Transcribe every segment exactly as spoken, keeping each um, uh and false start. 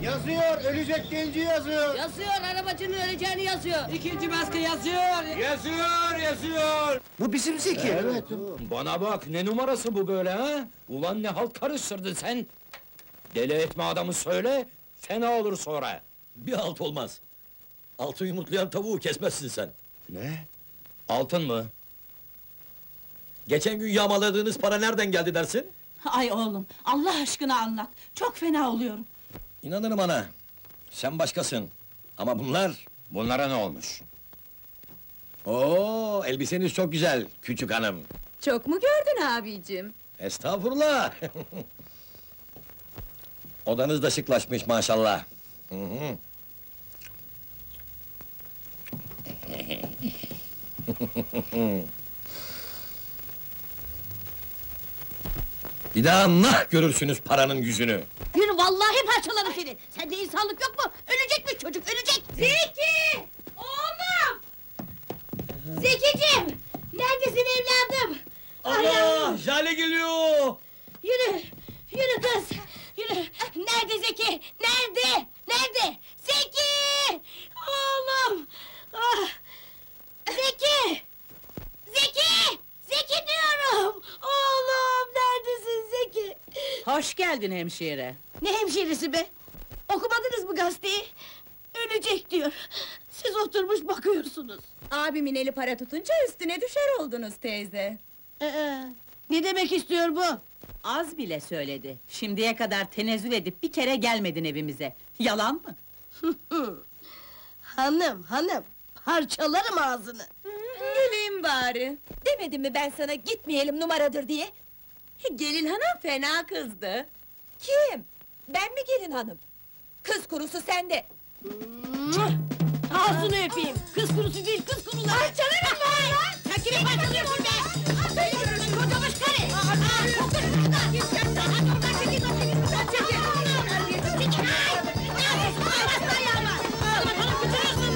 Yazıyor, ölecek genci yazıyor. Yazıyor, arabacının öleceğini yazıyor. İkinci baskı yazıyor. Yazıyor, yazıyor! Bu bizim Zeki. Evet. Bana bak, ne numarası bu böyle ha? Ulan ne halt karıştırdın sen? Deli etme adamı söyle, fena olur sonra. Bir alt olmaz. Altın yumurtlayan tavuğu kesmezsin sen. Ne? Altın mı? Geçen gün yağmaladığınız para nereden geldi dersin? Ay oğlum, Allah aşkına anlat. Çok fena oluyorum. İnanırım ana. Sen başkasın. Ama bunlar... Bunlara ne olmuş? Oo, elbiseniz çok güzel küçük hanım. Çok mu gördün abicim? Estağfurullah. Odanız da şıklaşmış maşallah. Hı hı. Bir daha nah görürsünüz paranın yüzünü. Yürü, vallahi parçalarım seni! Sende insanlık yok mu? Ölecek mi çocuk, ölecek! Zeki! Oğlum! Zekiciğim! Neredesin evladım? Allah! Jale geliyor! Yürü! Yürü kız! Yürü! Nerede Zeki? Nerede? Nerede? Zeki! Oğlum! Ah! Zeki! Zeki! Zeki diyorum! Oğlum, neredesin Zeki? Hoş geldin hemşire. Ne hemşiresi be? Okumadınız mı gazeteyi? Ölecek diyor. Siz oturmuş bakıyorsunuz. Abimin eli para tutunca üstüne düşer oldunuz teyze. Ee, ne demek istiyor bu? Az bile söyledi. Şimdiye kadar tenezzül edip bir kere gelmedin evimize. Yalan mı? Hanım, hanım, parçalarım ağzını. Güleyim bari. Demedim mi ben sana gitmeyelim numaradır diye? Gelin hanım fena kızdı. Kim? Ben mi gelin hanım? Kız kurusu sende. Ağzını öpeyim. Kız kurusu değil, kız kuruları. Parçalarım lan! Sen kimi parçalıyorsun be? Kocamış karı! Aa, kokuş kızlar! Hadi oradan çekil, çekil, çekil! Çekil! Ay! Ne yapıyorsun? Ay, bastı ayağıma! Bana bana götürüyorsun!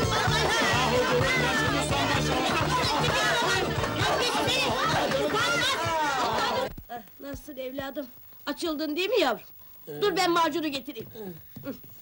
Nasılsın evladım? Açıldın değil mi yavrum? Dur ben macunu getireyim.